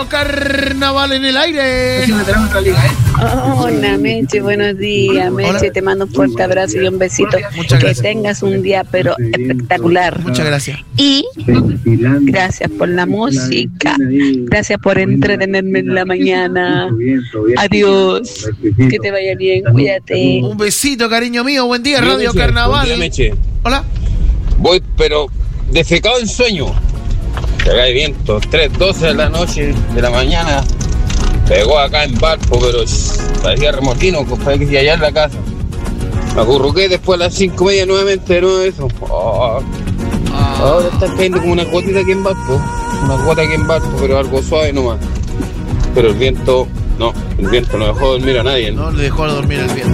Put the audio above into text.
Radio Carnaval en el aire. Hola, Meche, buenos días. Meche, Hola. te mando un fuerte abrazo y un besito. Muchas que gracias. tengas un día, pero espectacular. Muchas gracias. Y gracias por la música. Gracias por entretenerme en la mañana. Adiós. Que te vaya bien, cuídate. Un besito, cariño mío. Buen día, Buen Radio día, Carnaval. buen día, Meche. Hola. Voy, pero defecado en sueño. Pega de viento, 3:12 de la noche, de la mañana. Pegó acá en Valpo, pero parecía remotino, parecía que allá en la casa. Me acurruqué después a las 5:30 nuevamente, de nuevo eso. Ahora está cayendo como una gotita aquí en Valpo. Una gota aquí en Valpo, pero algo suave nomás. Pero el viento no dejó dormir a nadie. No le dejó dormir el viento.